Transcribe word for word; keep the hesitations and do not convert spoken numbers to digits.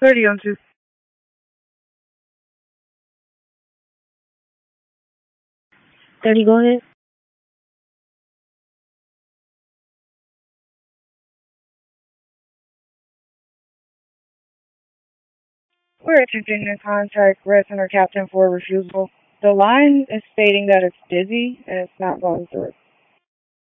thirty on two. thirty, go ahead. We're attempting to contact Redson or Captain for refusal. The line is stating that it's busy and it's not going through.